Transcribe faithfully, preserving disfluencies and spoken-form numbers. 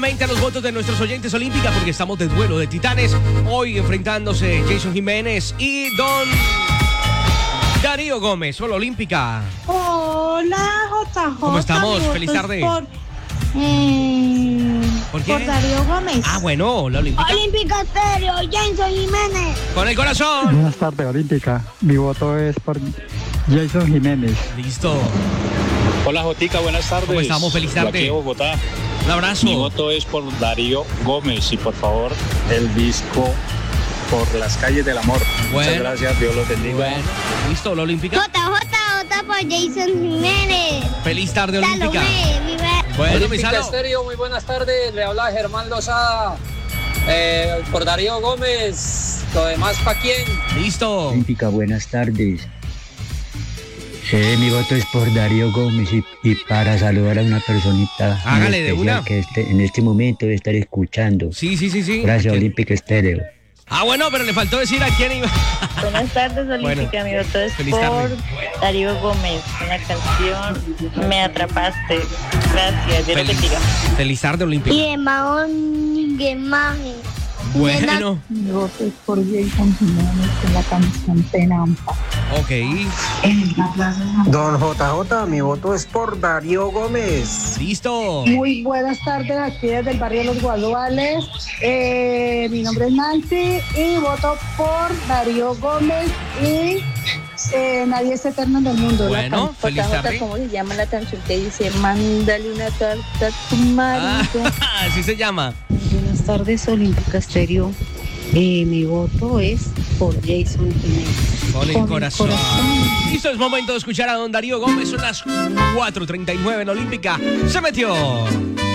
A los votos de nuestros oyentes olímpica, porque estamos de duelo de titanes. Hoy enfrentándose Jason Jiménez y Don Darío Gómez. Hola, olímpica. Hola, J J. ¿Cómo estamos? Feliz tarde. Por, eh, ¿Por qué? Por Darío Gómez. Ah, bueno, la olímpica. Olímpica Estéreo, Jason Jiménez. Con el corazón. Buenas tardes, olímpica. Mi voto es por Jason Jiménez. Listo. Hola, Jotica, buenas tardes. ¿Cómo estamos? Feliz tarde. Aquí de Bogotá. Un abrazo. Mi voto es por Darío Gómez y por favor el disco Por las calles del amor. Bueno. Muchas gracias, Dios los bendiga. Bueno, listo, la olímpica. J J, J por Jason Jiménez. Feliz tarde, olímpica. Salomé, viva. Bueno, mi Olímpica salo. Estéreo, muy buenas tardes. Le habla Germán Lozada. Eh, por Darío Gómez. Lo demás, ¿pa' quién? Listo. Olímpica, buenas tardes. Eh, mi voto es por Darío Gómez y, y para saludar a una personita muy Hágale de especial una. que este, en este momento debe estar escuchando. Sí, sí, sí, sí. Gracias, ¿A quién? Olímpica Estéreo. Ah, bueno, pero le faltó decir a quién iba. Buenas tardes, Olímpica. Bueno, Mi voto es feliz por tarde. Darío Gómez, con la canción Me Atrapaste. Gracias, Dios te Feliz, bendiga. feliz tarde, olímpica. Y de Mahón Guemaje. Bueno, Mi voto es por Jason Jiménez con la canción Penampa. ok. Don J J, mi voto es por Darío Gómez. Listo. Muy buenas tardes, aquí desde el barrio Los Guaduales. Eh, mi nombre es Nancy y voto por Darío Gómez y eh, Nadie es eterno en el mundo. Bueno, feliz J J, tarde. ¿cómo se llama la canción que dice Mándale una carta a tu Ah, marido? así se llama. Buenas tardes, Olímpica Estéreo. Eh, mi voto es por Jason Jiménez. Con el Con el corazón. corazón. Listo, es momento de escuchar a don Darío Gómez. Son las cuatro treinta y nueve en Olímpica. Se metió.